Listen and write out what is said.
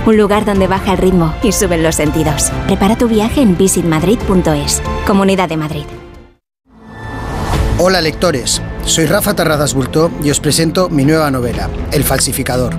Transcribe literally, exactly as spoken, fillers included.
un lugar donde baja el ritmo y suben los sentidos. Prepara tu viaje en visit madrid punto es. Comunidad de Madrid. Hola lectores, soy Rafa Terradas Bultó y os presento mi nueva novela, El falsificador.